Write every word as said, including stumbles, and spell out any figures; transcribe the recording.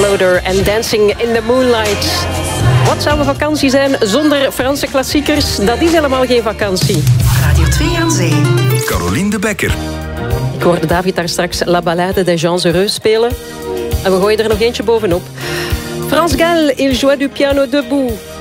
Exploder en Dancing in the Moonlight. Wat zou een vakantie zijn zonder Franse klassiekers? Dat is helemaal geen vakantie. Radio twee aan Zee. Caroline de Bekker. Ik hoorde David daar straks La Ballade des Gens Heureux spelen. En we gooien er nog eentje bovenop. France Gall, il joue du piano debout.